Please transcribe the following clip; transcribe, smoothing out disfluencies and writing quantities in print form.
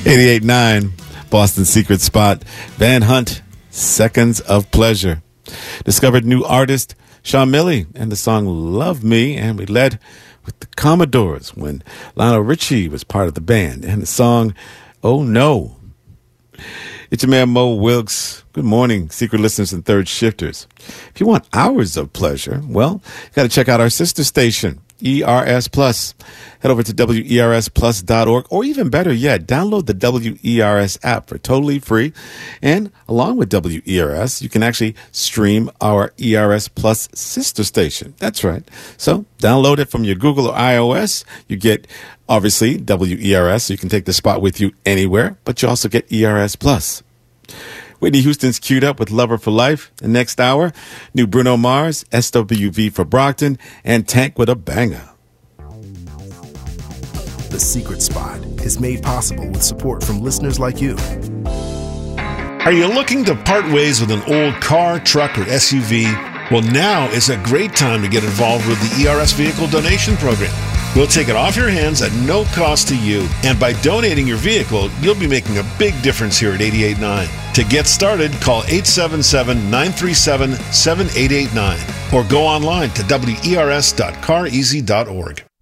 88.9, Boston's secret spot. Van Hunt, Seconds of Pleasure. Discovered new artist Sean Milley and the song Love Me, and we led with the Commodores when Lionel Richie was part of the band, and the song Oh No. It's your man Mo Wilkes. Good morning, secret listeners and third shifters. If you want hours of pleasure, well, you got to check out our sister station, ERS Plus. Head over to WERSplus.org, or even better yet, download the WERS app for totally free. And along with WERS, you can actually stream our ERS Plus sister station. That's right. So download it from your Google or iOS. You get, obviously, WERS, so you can take the spot with you anywhere, but you also get ERS Plus. Whitney Houston's queued up with Lover for Life. The next hour, new Bruno Mars, SWV for Brockton, and Tank with a banger. The Secret Spot is made possible with support from listeners like you. Are you looking to part ways with an old car, truck, or SUV? Well, now is a great time to get involved with the ERS Vehicle Donation Program. We'll take it off your hands at no cost to you. And by donating your vehicle, you'll be making a big difference here at 88.9. To get started, call 877-937-7889 or go online to wers.careasy.org.